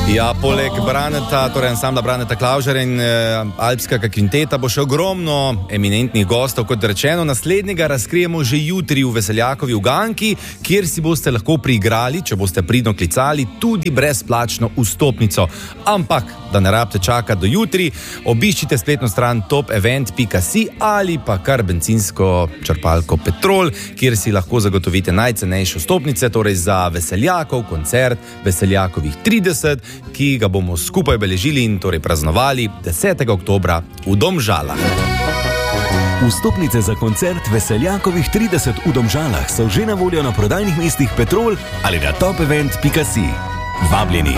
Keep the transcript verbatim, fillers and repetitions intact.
Ja, poleg Braneta, torej ansambla Braneta Klavžarja in eh, Alpskega kvinteta bo še ogromno eminentnih gostov, kot rečeno. Naslednjega razkrijemo že jutri v Veseljakovi uganki, kjer si boste lahko priigrali, če boste pridno klicali, tudi brezplačno vstopnico. Ampak, da ne rabite čakati do jutri, obiščite spletno stran top event pika si ali pa kar bencinsko črpalko Petrol, kjer si lahko zagotovite najcenejše vstopnice, torej za Veseljakov koncert Veseljakovih trideset, ki ga bomo skupaj beležili in torej praznovali desetega oktobra v Domžalah. Vstopnice za koncert Veseljakovih trideset v Domžalah so že na voljo na prodajnih mestih Petrol ali na top event pika si. Vabljeni!